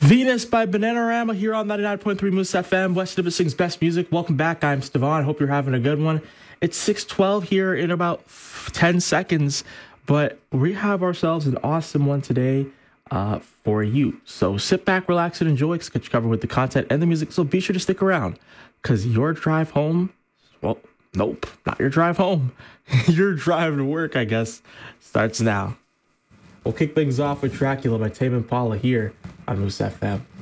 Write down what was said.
Venus by Bananarama here on 99.3 Moose FM, West Nipissing's best music. Welcome back. I'm Stevan. Hope you're having a good one. It's 6:12 here in about 10 seconds, but we have ourselves an awesome one today for you. So sit back, relax, and enjoy because get you covered with the content and the music. So be sure to stick around because your drive home, well, nope, not your drive home. Your drive to work, I guess, starts now. We'll kick things off with Dracula by Tame Impala here on Moose FM.